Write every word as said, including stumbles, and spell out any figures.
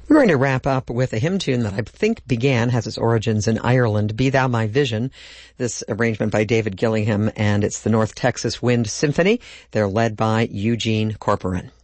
We're going to wrap up with a hymn tune that I think began, has its origins in Ireland, Be Thou My Vision. This arrangement by David Gillingham, and it's the North Texas Wind Symphony. They're led by Eugene Corporon.